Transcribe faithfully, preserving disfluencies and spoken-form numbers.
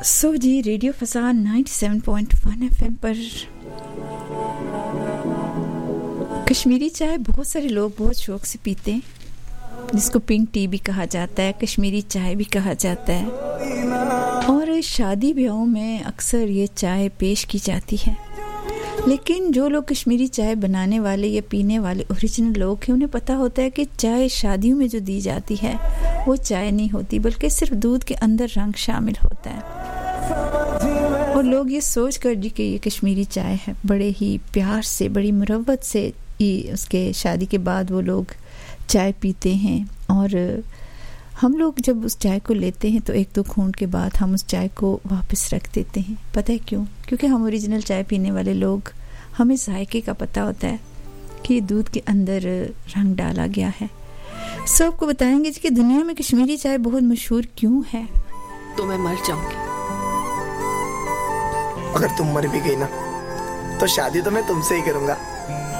सो जी radio फसान ninety seven point one FM पर कश्मीरी चाय बहुत सारे लोग बहुत शौक से पीते हैं, जिसको पिंक टी भी कहा जाता है, कश्मीरी चाय भी कहा जाता है। और शादी ब्याहों में अक्सर ये चाय पेश की जाती है। लेकिन जो लोग कश्मीरी चाय बनाने वाले या पीने वाले ओरिजिनल लोग हैं, उन्हें पता होता है कि चाय शादियों में जो दी जाती है वो चाय नहीं होती, बल्कि सिर्फ दूध के अंदर रंग शामिल होता है। और लोग ये सोच कर जी कि ये कश्मीरी चाय है, बड़े ही प्यार से, बड़ी मुरव्वत से उसके शादी के बाद वो लोग चाय पीते हैं। और हम लोग जब उस चाय को लेते हैं तो एक दो घूंट के बाद हम उस चाय को वापस रख देते हैं। पता है क्यों? क्योंकि हम ओरिजिनल चाय पीने वाले लोग, हमें जायके का पता होता है कि दूध के अंदर रंग डाला गया है। सब आपको बताएंगे कि दुनिया में कश्मीरी चाय बहुत मशहूर क्यों है। तो मैं मर जाऊंगी। अगर तुम मर भी गई ना तो शादी तो मैं तुमसे ही करूंगा।